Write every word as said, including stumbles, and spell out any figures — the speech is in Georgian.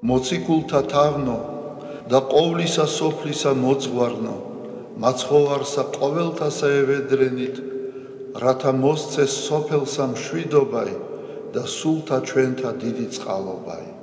მოციქულთა თავნო და ყოვლისა სოფლისა მოძღვარნო, მაცხოვარსა ყოველთასა ევედრენით, რათა მოსცეს სოფელსა მშვიდობაი და სულთა ჩვენთა დიდი წყალობაი.